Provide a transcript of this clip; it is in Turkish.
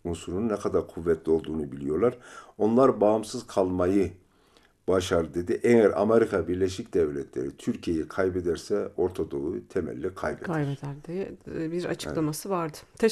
unsurunun ne kadar kuvvetli olduğunu biliyorlar. Onlar bağımsız kalmayı başar dedi. Eğer Amerika Birleşik Devletleri Türkiye'yi kaybederse Orta Doğu temelli kaybeder. Kaybeder diye bir Evet. açıklaması vardı.